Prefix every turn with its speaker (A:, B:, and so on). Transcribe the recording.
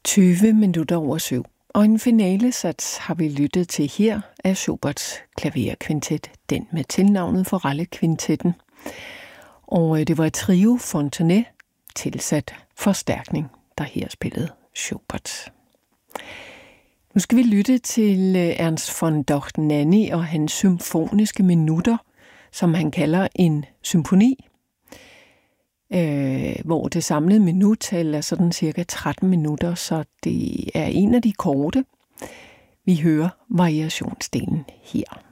A: 20 minutter over 7. Og en finalesats har vi lyttet til her af Schuberts klaverkvintet, den med tilnavnet Forellekvintetten. Og det var Trio Fontenay tilsat forstærkning, der her spillede Schubert. Nu skal vi lytte til Ernst von Dohnanyi og hans symfoniske minutter, som han kalder en symfoni, hvor det samlede minuttal er sådan cirka 13 minutter, så det er en af de korte. Vi hører variationsdelen her.